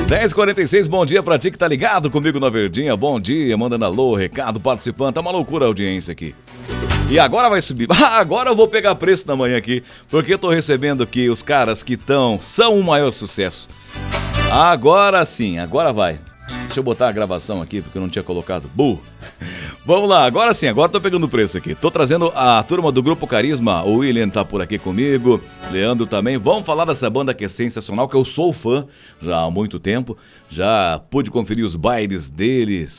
10h46, bom dia pra ti que tá ligado comigo na Verdinha. Bom dia, mandando alô, recado, participando. Tá uma loucura a audiência aqui. E agora vai subir. Agora eu vou pegar preço na manhã aqui, porque eu tô recebendo aqui os caras que são o maior sucesso. Agora sim, agora vai. Deixa eu botar a gravação aqui, porque eu não tinha colocado. Vamos lá, agora sim, agora tô pegando o preço aqui. Tô trazendo a turma do Grupo Carisma. O William tá por aqui comigo, Leandro também. Vamos falar dessa banda que é sensacional, que eu sou fã já há muito tempo. Já pude conferir os bailes dele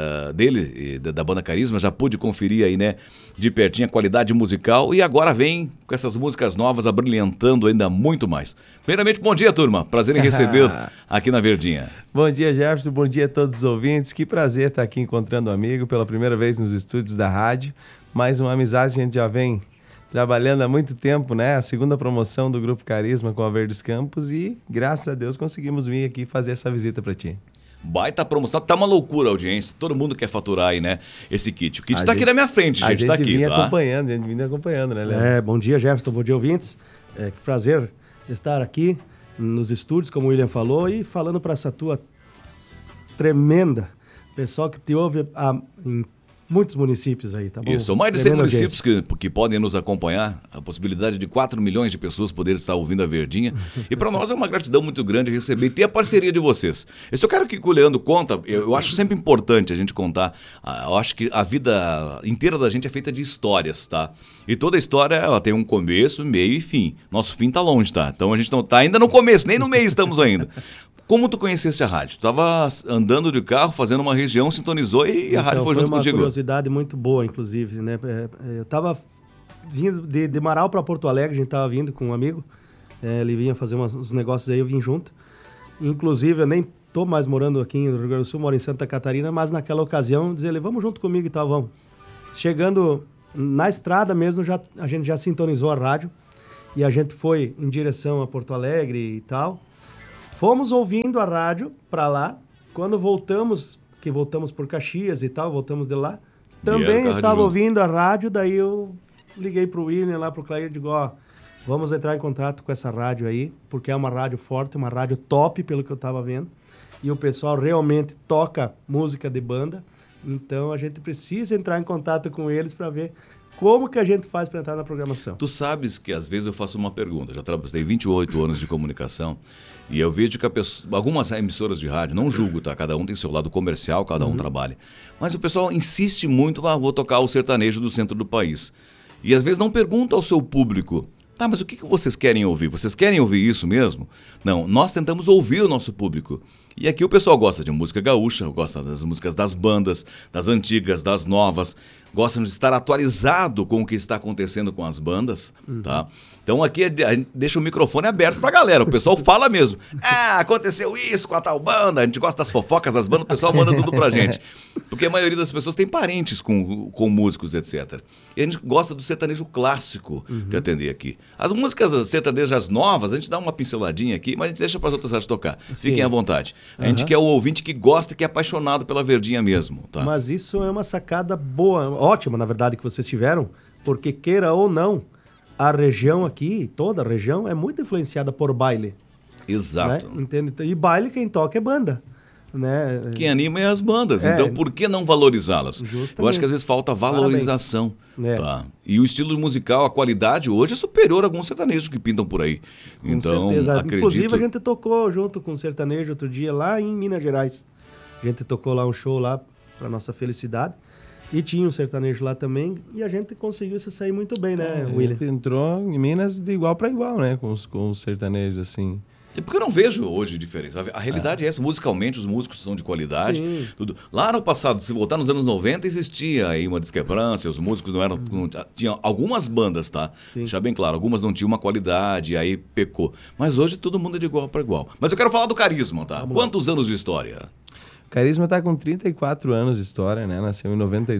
e da banda Carisma. Já pude conferir aí, né, de pertinho a qualidade musical. E agora vem com essas músicas novas, abrilhantando ainda muito mais. Primeiramente, bom dia, turma. Prazer em recebê-lo aqui na Verdinha. Bom dia, Jefferson. Bom dia a todos os ouvintes. Que prazer estar aqui encontrando um amigo pela primeira vez nos estúdios da rádio. Mais uma amizade, a gente já vem trabalhando há muito tempo, né? A segunda promoção do Grupo Carisma com a Verdes Campos e, graças a Deus, conseguimos vir aqui fazer essa visita para ti. Baita promoção, tá uma loucura a audiência, todo mundo quer faturar aí, né, esse kit. O kit tá aqui na minha frente, gente, tá aqui, tá? A gente vinha acompanhando, né, Léo? Bom dia, Jefferson, bom dia, ouvintes. Que prazer estar aqui nos estúdios, como o William falou, e falando para essa tua tremenda pessoal que te ouve em muitos municípios aí, tá bom? Isso, são mais de 100 municípios que podem nos acompanhar, a possibilidade de 4 milhões de pessoas poderem estar ouvindo a Verdinha. E para nós é uma gratidão muito grande receber e ter a parceria de vocês. Eu só quero que o Leandro conta, eu acho sempre importante a gente contar, eu acho que a vida inteira da gente é feita de histórias, tá? E toda história, ela tem um começo, meio e fim. Nosso fim tá longe, tá? Então a gente não tá ainda no começo, nem no meio estamos ainda. Como tu conheceste a rádio? Tu tava andando de carro, fazendo uma região, sintonizou e a rádio foi junto contigo. Foi uma curiosidade muito boa, inclusive, né? Eu tava vindo de Marau para Porto Alegre, a gente tava vindo com um amigo, ele vinha fazer uns negócios aí, eu vim junto. Inclusive, eu nem tô mais morando aqui no Rio Grande do Sul, moro em Santa Catarina, mas naquela ocasião, dizer ele, vamos junto comigo e tal, vamos. Chegando na estrada mesmo, a gente já sintonizou a rádio e a gente foi em direção a Porto Alegre e tal. Fomos ouvindo a rádio para lá. Quando voltamos por Caxias e tal, voltamos de lá, também estava ouvindo a rádio, daí eu liguei pro William lá, pro Clair, e digo, vamos entrar em contato com essa rádio aí, porque é uma rádio forte, uma rádio top, pelo que eu estava vendo, e o pessoal realmente toca música de banda, então a gente precisa entrar em contato com eles para ver como que a gente faz para entrar na programação. Tu sabes que às vezes eu faço uma pergunta, já trabalhei 28 anos de comunicação, e eu vejo que algumas emissoras de rádio, não julgo, tá? Cada um tem seu lado comercial, cada um trabalha. Mas o pessoal insiste muito, vou tocar o sertanejo do centro do país. E às vezes não pergunta ao seu público, tá, mas o que vocês querem ouvir? Vocês querem ouvir isso mesmo? Não, nós tentamos ouvir o nosso público. E aqui o pessoal gosta de música gaúcha, gosta das músicas das bandas, das antigas, das novas, gostam de estar atualizado com o que está acontecendo com as bandas, tá? Então aqui a gente deixa o microfone aberto pra galera, o pessoal fala mesmo. Aconteceu isso com a tal banda, a gente gosta das fofocas das bandas, o pessoal manda tudo pra gente. Porque a maioria das pessoas tem parentes com músicos, etc. E a gente gosta do sertanejo clássico de atender aqui. As músicas sertanejas novas, a gente dá uma pinceladinha aqui, mas a gente deixa pras outras rádios tocar. Sim. Fiquem à vontade. A gente quer o ouvinte que gosta, que é apaixonado pela Verdinha mesmo, tá? Mas isso é uma sacada boa, ótima, na verdade, que vocês tiveram, porque queira ou não, a região aqui, toda a região, é muito influenciada por baile. Exato. Né? Entende? E baile quem toca é banda. Né? Quem anima é as bandas, então por que não valorizá-las? Justamente. Eu acho que às vezes falta valorização. Tá? E o estilo musical, a qualidade hoje é superior a alguns sertanejos que pintam por aí. Com então, certeza. acredito... Inclusive a gente tocou junto com o sertanejo outro dia lá em Minas Gerais. A gente tocou lá um show lá para nossa felicidade. E tinha um sertanejo lá também, e a gente conseguiu se sair muito bem, né, William? Entrou em Minas de igual para igual, né, com os sertanejos, assim. É porque eu não vejo hoje diferença. A realidade é essa, musicalmente os músicos são de qualidade. Tudo. Lá no passado, se voltar nos anos 90, existia aí uma discrepância, os músicos não eram... Tinha algumas bandas, tá? Sim. Deixar bem claro, algumas não tinham uma qualidade, aí pecou. Mas hoje todo mundo é de igual para igual. Mas eu quero falar do Carisma, tá? Quantos anos de história? Carisma está com 34 anos de história, né? Nasceu em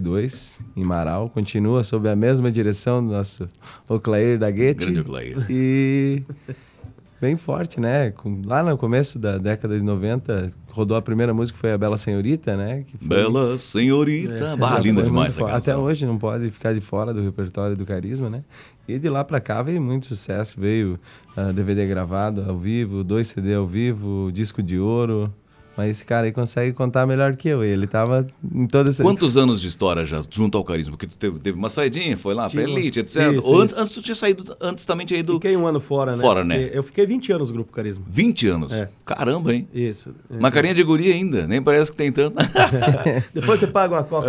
92, em Marau. Continua sob a mesma direção do nosso Oclair da Guete. Grande Oclair. E bem forte, né? Lá no começo da década de 90, rodou a primeira música, que foi a Bela Senhorita, né? Que foi... Bela Senhorita. Linda demais essa canção. Até hoje não pode ficar de fora do repertório do Carisma, né? E de lá pra cá veio muito sucesso. Veio DVD gravado ao vivo, 2 CD ao vivo, disco de ouro. Mas esse cara aí consegue contar melhor que eu. Ele tava em toda essa... Quantos anos de história já junto ao Carisma? Porque tu teve uma saidinha, foi lá pra Elite, etc. Antes tu tinha saído, antes também tinha ido... Fiquei um ano fora, né? Fora, né? Eu fiquei 20 anos no Grupo Carisma. 20 anos? Caramba, hein? Isso. Uma carinha de guri ainda, nem parece que tem tanto. Depois eu pago uma coca.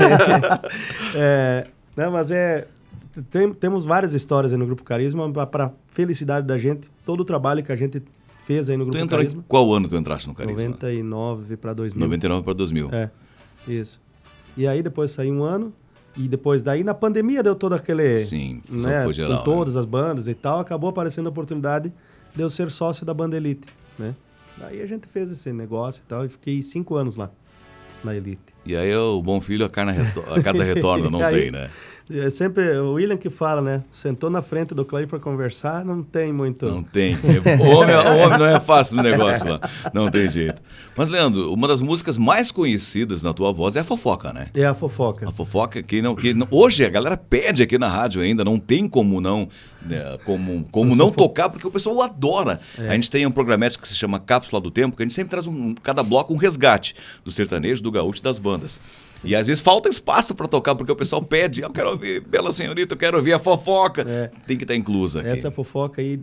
Não, mas temos várias histórias aí no Grupo Carisma para felicidade da gente. Todo o trabalho que a gente fez aí no Grupo Carisma. Qual ano tu entraste no Carisma? 99 para 2000. 99 para 2000. Isso. E aí depois saiu um ano, e depois daí na pandemia deu todo aquele... Sim, né, foi geral. com todas as bandas e tal, acabou aparecendo a oportunidade de eu ser sócio da banda Elite, né? Daí a gente fez esse negócio e tal, e fiquei 5 anos lá, na Elite. E aí o bom filho, a casa retorna, não aí, tem, né? É sempre o William que fala, né? Sentou na frente do Clay para conversar, não tem muito... Não tem. O homem não é fácil no negócio lá. Não tem jeito. Mas, Leandro, uma das músicas mais conhecidas na tua voz é a Fofoca, né? É a Fofoca. A Fofoca que hoje a galera pede aqui na rádio ainda, não tem como não, como não tocar, porque o pessoal adora. A gente tem um programete que se chama Cápsula do Tempo, que a gente sempre traz cada bloco um resgate do sertanejo, do gaúcho e das bandas. E às vezes falta espaço para tocar, porque o pessoal pede, eu quero ouvir Bela Senhorita, eu quero ouvir a Fofoca. Tem que estar inclusa aqui. Essa Fofoca aí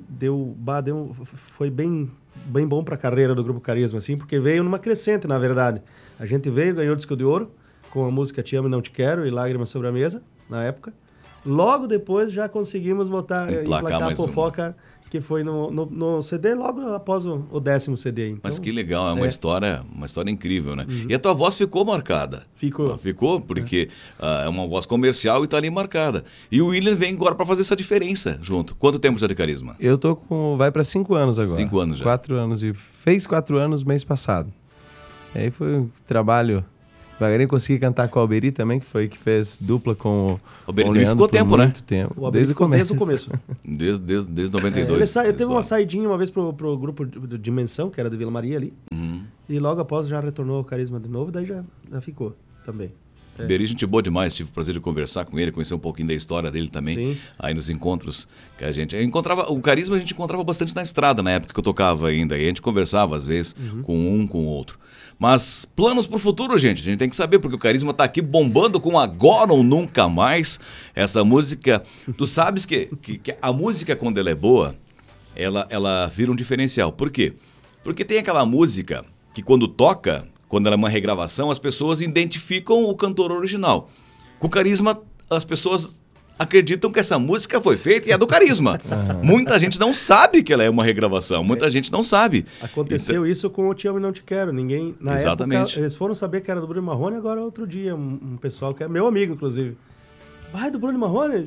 foi bem bom para a carreira do Grupo Carisma, assim, porque veio numa crescente, na verdade. A gente ganhou o disco de ouro, com a música Te Amo e Não Te Quero e Lágrimas Sobre a Mesa, na época. Logo depois já conseguimos emplacar a Fofoca, que foi no CD logo após o 10º CD. Então, mas que legal, é uma história incrível, né? E a tua voz ficou marcada. Ficou, porque é uma voz comercial e está ali marcada. E o William vem agora para fazer essa diferença junto. Quanto tempo já de Carisma? Eu tô vai para 5 anos agora. 5 anos já. 4 anos, e fez 4 anos mês passado. E aí foi um trabalho... Devagarinho consegui cantar com o Alberi também, que fez dupla com o Alberi Leandro ficou tempo, né? Muito tempo. Desde o começo. Desde 92. Ele teve uma saidinha uma vez pro grupo de Dimensão, que era de Vila Maria ali. E logo após já retornou ao Carisma de novo, daí já ficou também. Alberi, gente boa demais, tive o prazer de conversar com ele, conhecer um pouquinho da história dele também. Sim. Aí nos encontros que a gente encontrava, o Carisma a gente encontrava bastante na estrada na época que eu tocava ainda, e a gente conversava às vezes com um, com o outro. Mas planos pro futuro, gente, a gente tem que saber, porque o Carisma tá aqui bombando com Agora ou Nunca Mais. Essa música, tu sabes que a música, quando ela é boa, ela vira um diferencial. Por quê? Porque tem aquela música que quando toca, quando ela é uma regravação, as pessoas identificam o cantor original. Com o Carisma, as pessoas acreditam que essa música foi feita e é do Carisma. Muita gente não sabe que ela é uma regravação, muita gente não sabe. Aconteceu isso com o Te Amo e Não Te Quero. Ninguém, na Exatamente. época, eles foram saber que era do Bruno Marrone, agora outro dia, um pessoal que é meu amigo, inclusive. Vai do Bruno Marrone?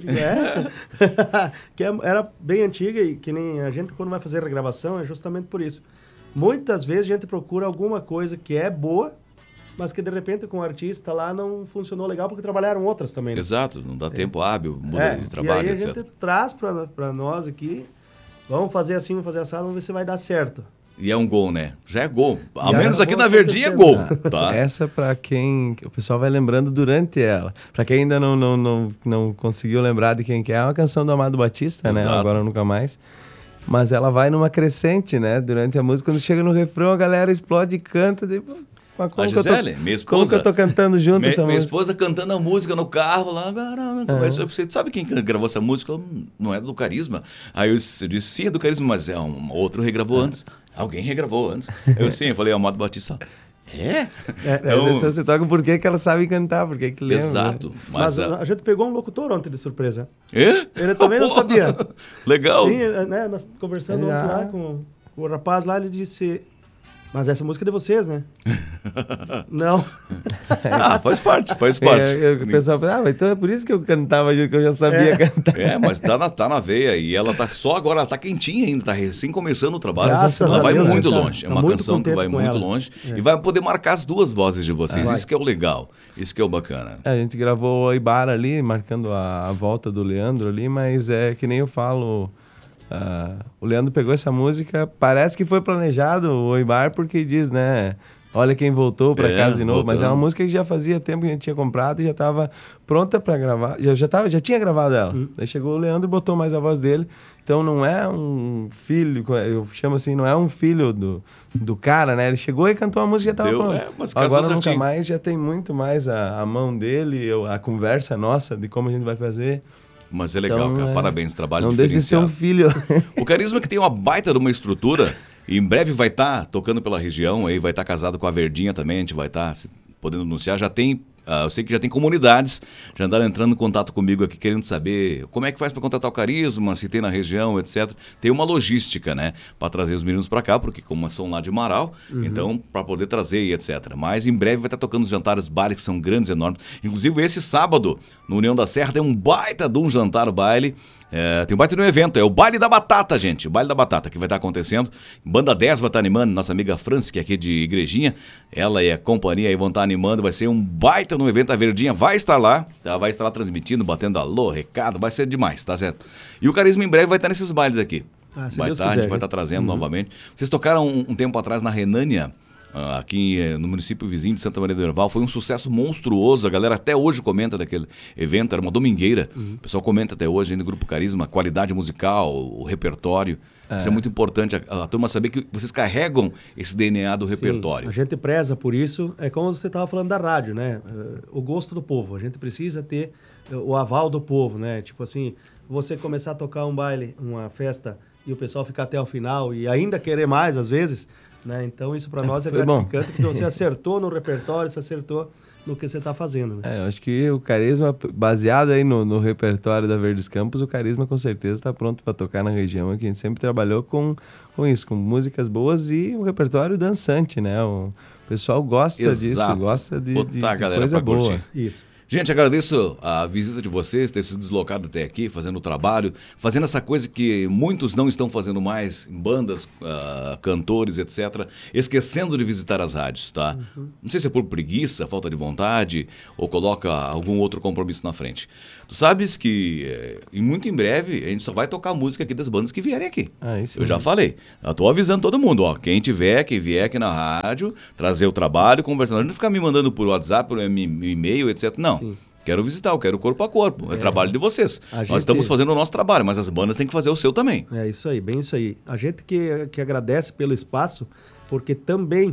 Que era bem antiga e que nem a gente, quando vai fazer regravação, é justamente por isso. Muitas vezes a gente procura alguma coisa que é boa, mas que de repente com o artista lá não funcionou legal porque trabalharam outras também. Né? Exato, não dá tempo hábil, muda de trabalho, e aí etc. a gente traz para nós aqui, vamos fazer assim, vamos fazer essa, vamos ver se vai dar certo. E é um gol, né? Já é gol. Ao menos aqui na Verdinha é gol. Tá? Essa para quem... O pessoal vai lembrando durante ela. Para quem ainda não conseguiu lembrar de quem que é uma canção do Amado Batista, né? Agora ou Nunca Mais. Mas ela vai numa crescente, né? Durante a música, quando chega no refrão, a galera explode e canta. A Gisele, minha esposa... Como que eu tô cantando junto essa música? Minha esposa cantando a música no carro lá. Você sabe quem gravou essa música? Não é do Carisma? Aí eu disse, sim, é do Carisma, mas outro regravou antes. Alguém regravou antes. Eu falei, Amado Batista. Às vezes você toca por que ela sabe cantar, por que lembra. Exato. Mas a gente pegou um locutor ontem de surpresa. Ele também não sabia. Legal. Sim, né, nós conversando ontem lá com o rapaz lá, ele disse... Mas essa música é de vocês, né? Não. Faz parte. O pessoal fala, então é por isso que eu cantava, que eu já sabia cantar. Mas tá na veia e ela tá agora, ela tá quentinha ainda, tá recém começando o trabalho. Graças ela vai Deus, muito longe. É uma canção que vai muito ela. longe e vai poder marcar as duas vozes de vocês. Isso que é o legal, isso que é o bacana. A gente gravou o Ibara ali, marcando a volta do Leandro ali, mas é que nem eu falo... o Leandro pegou essa música, parece que foi planejado o Oi Bar, porque diz, né? Olha quem voltou para casa de novo. voltando. Mas é uma música que já fazia tempo que a gente tinha comprado e já estava pronta para gravar. Já tinha gravado ela. Daí chegou o Leandro e botou mais a voz dele. Então não é um filho, eu chamo assim, não é um filho do cara, né? Ele chegou e cantou a música e já estava pronto. Mas agora nunca mais, já tem muito mais a mão dele, a conversa nossa de como a gente vai fazer. Mas é legal, então, cara. Parabéns, trabalho não deixa de ser um filho. O Carisma que tem uma baita de uma estrutura, e em breve vai estar tocando pela região, aí vai estar casado com a Verdinha também, a gente vai estar podendo anunciar. Já tem, eu sei que já tem comunidades, já andaram entrando em contato comigo aqui, querendo saber como é que faz para contratar o Carisma, se tem na região, etc. Tem uma logística, né, para trazer os meninos para cá, porque como são lá de Marau, então, para poder trazer e etc. Mas em breve vai estar tocando os jantares baile, que são grandes, enormes. Inclusive, esse sábado, no União da Serra, tem um baita de um jantar baile. Tem um baita de um evento, é o Baile da Batata, gente. O Baile da Batata que vai estar acontecendo. Banda 10 vai estar animando, nossa amiga Franci, que é aqui de Igrejinha. Ela e a companhia aí vão estar animando. Vai ser um baita no evento. A Verdinha vai estar lá, tá? Vai estar lá transmitindo, batendo alô, recado. Vai ser demais, tá certo? E o Carisma em breve vai estar nesses bailes aqui. Vai estar, a gente vai estar trazendo novamente. Vocês tocaram um tempo atrás na Renânia, aqui no município vizinho de Santa Maria do Herval. Foi um sucesso monstruoso. A galera até hoje comenta daquele evento. Era uma domingueira. O pessoal comenta até hoje aí no Grupo Carisma, a qualidade musical, o repertório. Isso é muito importante, a turma saber que vocês carregam esse DNA do repertório. A gente preza por isso. É como você estava falando da rádio, né? O gosto do povo. A gente precisa ter o aval do povo, né? Tipo assim, você começar a tocar um baile, uma festa, e o pessoal ficar até o final e ainda querer mais, às vezes, né? Então isso para nós é gratificante, porque você acertou no repertório, você acertou no que você está fazendo, né? Eu acho que o Carisma, baseado aí no repertório da Verdes Campos, o Carisma com certeza está pronto para tocar na região aqui. A gente sempre trabalhou com isso, com músicas boas e um repertório dançante, né? O pessoal gosta disso, gosta de coisa boa. Curtir. Isso. Gente, agradeço a visita de vocês, ter se deslocado até aqui, fazendo o trabalho, fazendo essa coisa que muitos não estão fazendo mais, em bandas, cantores, etc., esquecendo de visitar as rádios, tá? Não sei se é por preguiça, falta de vontade, ou coloca algum outro compromisso na frente. Tu sabes que, muito em breve, a gente só vai tocar música aqui das bandas que vierem aqui. Isso eu já falei. Eu tô avisando todo mundo, ó, quem vier aqui na rádio, trazer o trabalho, conversando. Não ficar me mandando por WhatsApp, por e-mail, etc. Não. Sim. Quero visitar, eu quero corpo a corpo. É trabalho de vocês. Nós estamos fazendo o nosso trabalho, mas as bandas têm que fazer o seu também. É isso aí, bem isso aí. A gente que agradece pelo espaço, porque também,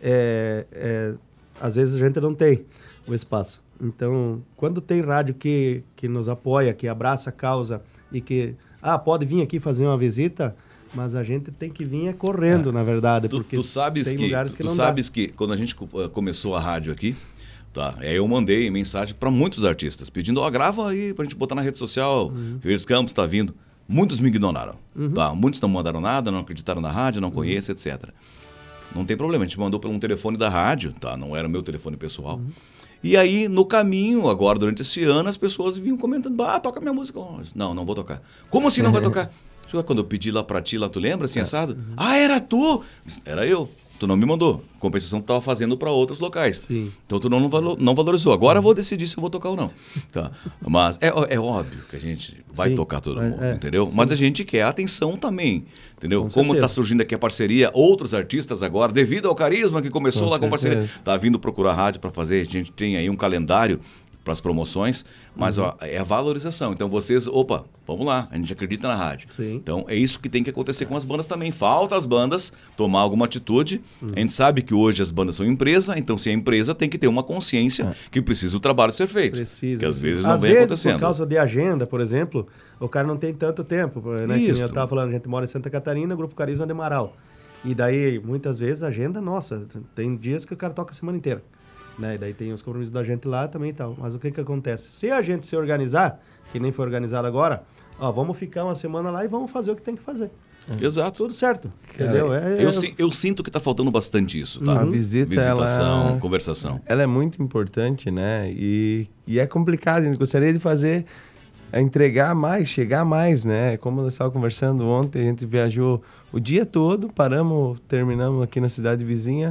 às vezes, a gente não tem o espaço. Então, quando tem rádio que nos apoia, que abraça a causa e que, pode vir aqui fazer uma visita, mas a gente tem que vir correndo, na verdade, porque tu sabes tem lugares que não dá. Tu sabes que quando a gente começou a rádio aqui, tá, eu mandei mensagem para muitos artistas, pedindo, grava aí pra gente botar na rede social, Verdes Campos tá vindo. Muitos me ignoraram, tá? Muitos não mandaram nada, não acreditaram na rádio, não conhecem, etc. Não tem problema, a gente mandou pelo um telefone da rádio, tá? Não era o meu telefone pessoal. E aí, no caminho, agora, durante esse ano, as pessoas vinham comentando, toca minha música. Não vou tocar. Como assim não vai tocar? Quando eu pedi lá pra ti, lá, tu lembra, assim, assado? Era tu? Era eu. Tu não me mandou. Compensação tu estava fazendo para outros locais. Sim. Então tu não valorizou. Agora eu vou decidir se eu vou tocar ou não. Tá. Mas é óbvio que a gente vai tocar todo mundo, entendeu? Sim. Mas a gente quer atenção também, entendeu? Como está surgindo aqui a parceria, outros artistas agora, devido ao Carisma que começou lá com parceria, tá vindo procurar rádio para fazer. A gente tem aí um calendário para as promoções, mas é a valorização. Então vocês, vamos lá, a gente acredita na rádio. Sim. Então é isso que tem que acontecer com as bandas também. Falta as bandas tomar alguma atitude. A gente sabe que hoje as bandas são empresa, então se é empresa tem que ter uma consciência que precisa o trabalho ser feito. Precisa. Que às vezes não vem acontecendo. Por causa de agenda, por exemplo, o cara não tem tanto tempo. Né? Que eu estava falando, a gente mora em Santa Catarina, o Grupo Carisma de Marau. E daí, muitas vezes, a agenda, nossa, tem dias que o cara toca a semana inteira. Né? E daí tem os compromissos da gente lá também e tal. Mas o que acontece? Se a gente se organizar, que nem foi organizado agora, vamos ficar uma semana lá e vamos fazer o que tem que fazer. Exato. Tudo certo. Entendeu? Eu sinto que está faltando bastante isso, tá? A visitação, conversação. Ela é muito importante, né? E é complicado. A gente gostaria de fazer, entregar mais, chegar mais, né? Como nós estávamos conversando ontem, a gente viajou o dia todo, terminamos aqui na cidade vizinha.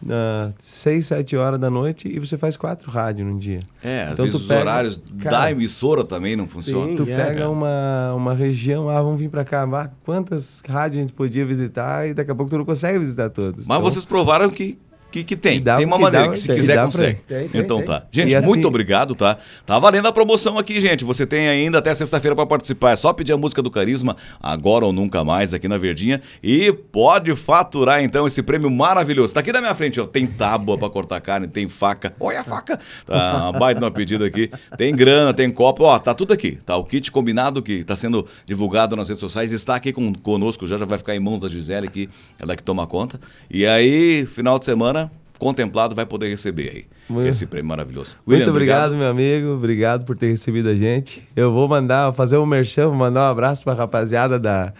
6, 7 horas da noite e você faz 4 rádios num dia. Às Então, vezes os horários da emissora também não funcionam. Sim. Tu pega uma região, vamos vir pra cá, quantas rádios a gente podia visitar e daqui a pouco tu não consegue visitar todas. Mas então, vocês provaram que tem. dá- Tem uma que maneira dá- que se tem, quiser dá pra consegue. ir. Tem, Então tem. tá. Gente, E assim- muito obrigado, tá? Tá valendo a promoção aqui, gente. Você tem ainda até sexta-feira pra participar. É só pedir a música do Carisma, agora ou nunca mais, aqui na Verdinha. E pode faturar, então, esse prêmio maravilhoso. Tá aqui na minha frente, ó. Tem tábua pra cortar carne, tem faca. Olha a faca. Tá uma baita de uma pedida aqui. Tem grana, tem copo. Ó, tá tudo aqui. Tá o kit combinado que tá sendo divulgado nas redes sociais. Está aqui conosco, já vai ficar em mãos da Gisele aqui. Ela que toma conta. E aí, final de semana, contemplado, vai poder receber aí esse prêmio maravilhoso. Muito obrigado, meu amigo. Obrigado por ter recebido a gente. Eu vou fazer um merchan, vou mandar um abraço pra rapaziada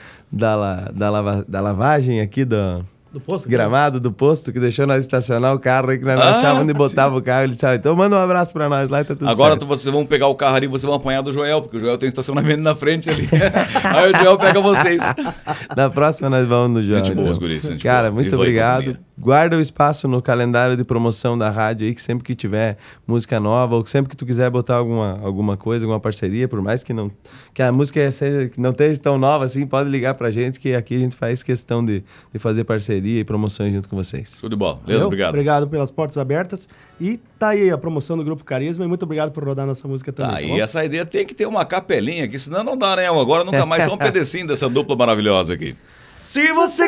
da lavagem aqui Do posto? Gramado, do posto, que deixou nós estacionar o carro aí, que nós não achávamos onde botava o carro. Ele disse, então manda um abraço pra nós lá e tá tudo Agora certo. vocês vão pegar o carro ali e vocês vão apanhar do Joel, porque o Joel tem estacionamento na frente ali. Aí o Joel pega vocês. Na próxima nós vamos no João. Gente boa, então. os guris, gente Cara, boa. muito Viva aí, obrigado. companhia. Guarda o espaço no calendário de promoção da rádio aí, que sempre que tiver música nova, ou sempre que tu quiser botar alguma coisa, alguma parceria, por mais que a música seja, que não esteja tão nova assim, pode ligar pra gente, que aqui a gente faz questão de fazer parceria e promoções junto com vocês. Show de bola. Leandro, obrigado. Obrigado pelas portas abertas. E tá aí a promoção do Grupo Carisma. E muito obrigado por rodar nossa música também. Tá, Tá e bom? essa ideia tem que ter uma capelinha aqui, senão não dá, né? Agora nunca mais, só um pedacinho dessa dupla maravilhosa aqui. Se você